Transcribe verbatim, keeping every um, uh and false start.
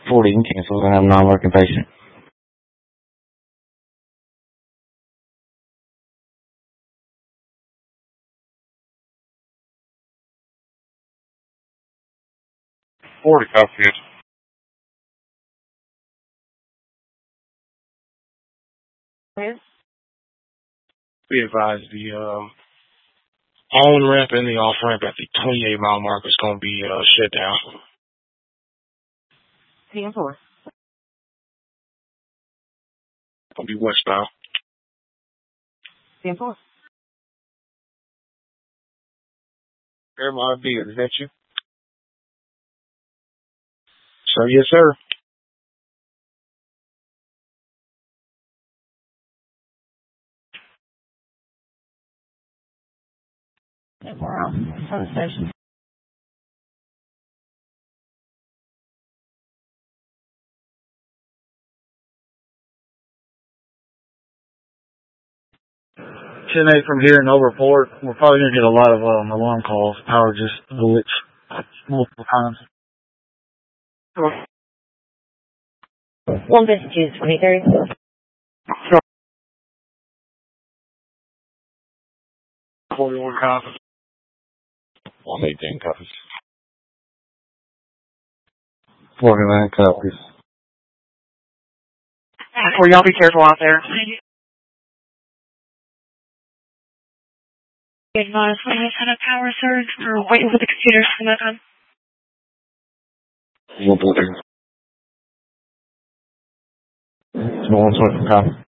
forty and cancel. I have a non-working patient. forty copies. Yes. Be advised the um, on ramp and the off ramp at the twenty-eight mile mark is going to be uh, shut down. ten four. Going to be westbound. ten four. Air my V, is that you? Sir, yes, sir. Wow. On the station. ten eight from here in Overport. We're probably going to get a lot of um, alarm calls. Power just glitched multiple times. one fifty-two, twenty-three. forty-one copies. one eighteen copies. forty-nine copies. Well, y'all be careful out there. Advise when we had a power surge. We're waiting for the computers to come back on. one fourteen. one twenty copy.